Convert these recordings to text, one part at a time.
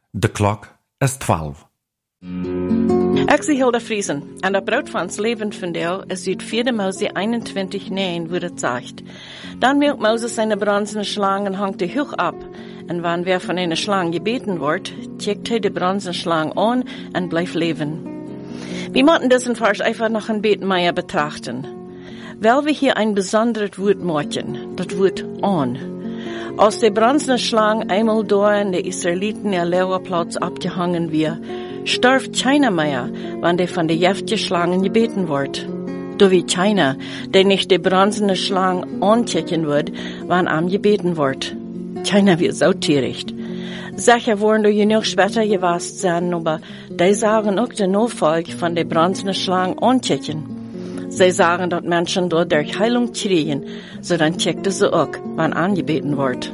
De klok is 12. Ik zie Hilda Friesen, en dat brood van ons leven vandaag is uit 4 Mose 21:9, wo het zegt. Dan melkt Moses seine bronzene Schlange en hangt die hoog ab. En wanneer wer von einer Schlange gebeten wordt, checkt hij de bronzene Schlange an en blijft leven. Wir moeten diesen Vers einfach noch ein bisschen mehr betrachten. Weil wir hier ein besonderes Wort machen, das Wort an. Als die bronzene Schlange einmal da in der Israeliten ihr Lehrerplatz abgehangen wird, starft keiner mehr, wann der von der jäftigen Schlangen gebeten wird. Da wie keiner, der nicht die bronzene Schlange anchecken wird, wann am gebeten wird. Keiner wird so töricht. Sicher wollen da genug später gewasst sein, aber die sagen auch den Nachfolge von der bronzenen Schlange anchecken. Sie sagen, dass Menschen dort durch Heilung kriegen, so dann checkte sie auch, wann angebeten wird.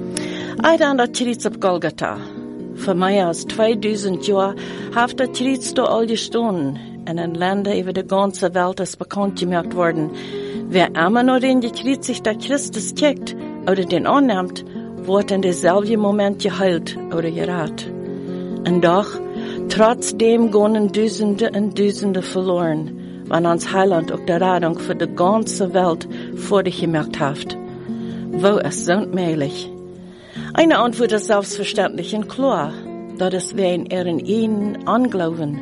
Dann das Kreuz auf Golgatha. Für mehr als 2000 Jahre hat das Kreuz da all gestanden. In den Ländern über die ganze Welt ist bekannt gemacht worden. Wer immer nur den gekreuzigten Christus checkt oder den annimmt, wird in derselben Moment geheilt oder gerettet. Und doch, trotzdem gehen Tausende und Tausende verloren, wenn uns Heiland auch der Rettung für die ganze Welt vorgemerkt hat. Wo ist so möglich? Eine Antwort ist selbstverständlich und klar, dass es wir in ihren Ehen anglauben.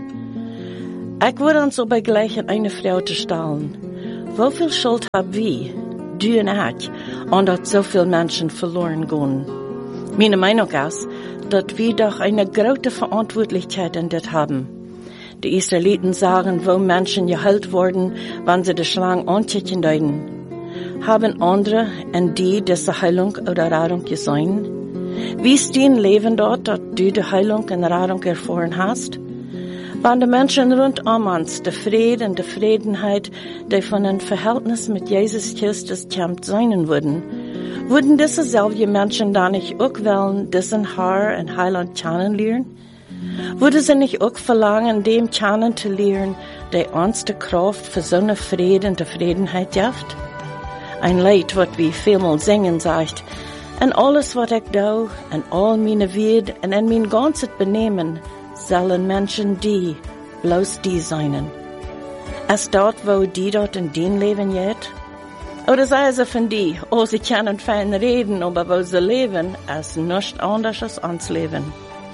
Ich würde uns aber gleich an eine Frau zu stellen. Wie viel Schuld haben wir, du und ich, an dass so viele Menschen verloren gehen? Meine Meinung ist, dass wir doch eine große Verantwortlichkeit in das haben. Die Israeliten sagen, wo Menschen geheilt wurden, wenn sie die Schlange anchecken deuten. Haben andere in die diese Heilung oder Rettung gesehen? Wie ist dein Leben dort, dass du die Heilung und Rettung erfahren hast? Wenn die Menschen rund um uns die Friede und die Friedenheit, die von einem Verhältnis mit Jesus Christus kämpft sein würden diese selben Menschen dann nicht auch wollen, diesen Herr und Heiland kennenlernen? Würde sie nicht auch verlangen, dem kennen zu lernen, der uns die Kraft für so eine Friede und die Friedenheit gibt? Ein Lied, was wir vielmal singen, sagt, in alles, was ich do, in all meine Wege und in mein ganzes Benehmen, sollen Menschen die, bloß die seinen. Ist dort, wo die dort in dein Leben geht? Oder sei es von die, oh, sie können fein reden, aber wo sie leben, ist nichts anderes als uns Leben.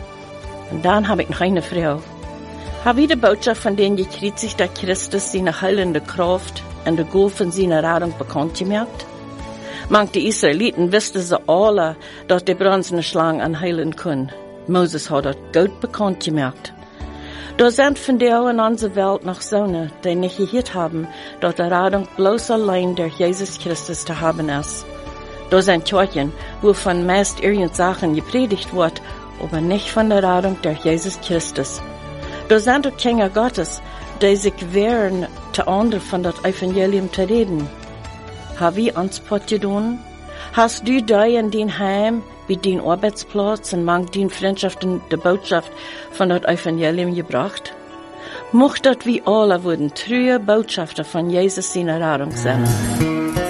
Und dann habe ich noch eine Frau. Habe ich die Botschaft von den gekreuzigten Christus seine heilende Kraft und die Gabe von seiner Rettung bekannt gemacht? Manche Israeliten wussten sie alle, dass die bronzene Schlange anheilen können. Moses hat das gut bekannt gemacht. Da sind von der in unserer Welt noch Söhne, die nicht gehört haben, dass die Rettung bloß allein durch Jesus Christus zu haben ist. Da sind Kirchen, wovon meist irgend Sachen gepredigt wird, aber nicht von der Rettung durch Jesus Christus. Da sind auch Kinder Gottes, die sich wehren, zu anderen von das Evangelium zu reden. Haben wir uns Pott getan? Hast du da in dein Heim, wie dein Arbeitsplatz und manch dein Freundschaft in die Botschaft von das Evangelium gebracht? Mocht dat wir alle würden treue Botschafter von Jesus seiner Rettung sein.